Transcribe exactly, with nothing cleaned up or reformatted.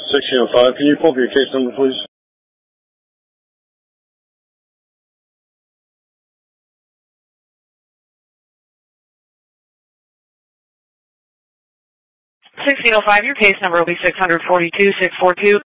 sixteen oh five, can you pull up your case number, please? sixteen oh five, your case number will be six forty-two six forty-two.